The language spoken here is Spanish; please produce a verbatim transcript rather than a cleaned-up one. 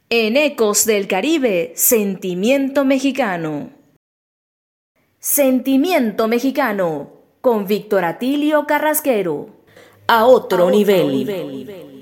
En Ecos del Caribe, Sentimiento Mexicano. Sentimiento Mexicano, con Víctor Atilio Carrasquero. A otro, a otro nivel. nivel.